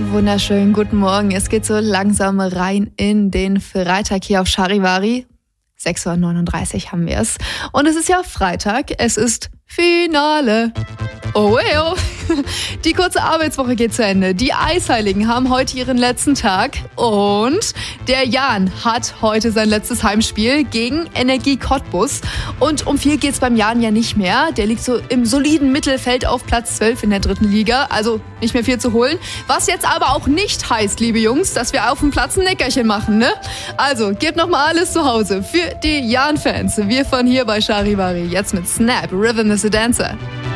Wunderschönen guten Morgen. Es geht so langsam rein in den Freitag hier auf Charivari. 6:39 Uhr haben wir es. Und es ist ja Freitag. Es ist Finale. Oh, oh. Die kurze Arbeitswoche geht zu Ende. Die Eisheiligen haben heute ihren letzten Tag. Und der Jan hat heute sein letztes Heimspiel gegen Energie Cottbus. Und um viel geht's beim Jan ja nicht mehr. Der liegt so im soliden Mittelfeld auf Platz 12 in der 3. Liga. Also nicht mehr viel zu holen. Was jetzt aber auch nicht heißt, liebe Jungs, dass wir auf dem Platz ein Nickerchen machen, ne? Also, gebt nochmal alles zu Hause für die Jan-Fans. Wir von hier bei Charivari. Jetzt mit Snap, Rhythm is a Dancer.